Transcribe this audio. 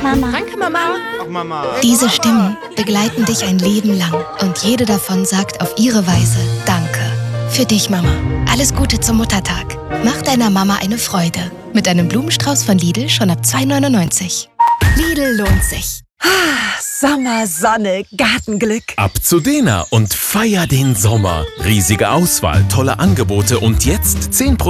Mama. Danke, Mama. Ach, Mama. Diese Stimmen begleiten dich ein Leben lang und jede davon sagt auf ihre Weise Danke. Für dich, Mama. Alles Gute zum Muttertag. Mach deiner Mama eine Freude. Mit einem Blumenstrauß von Lidl schon ab 2,99 €. Lidl lohnt sich. Sommer, Sonne, Gartenglück. Ab zu Dena und feier den Sommer. Riesige Auswahl, tolle Angebote und jetzt 10%